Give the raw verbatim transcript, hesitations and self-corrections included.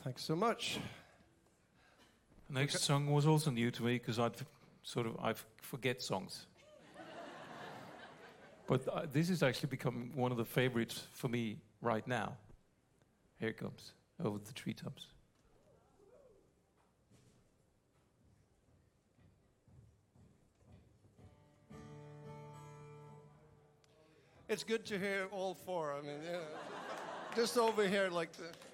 Thanks so much. The next okay. song was also new to me because I'd sort of I forget songs. But uh, this has actually become one of the favorites for me right now. Here it comes, Over the Treetops. It's good to hear all four. I mean, yeah. Just over here like the...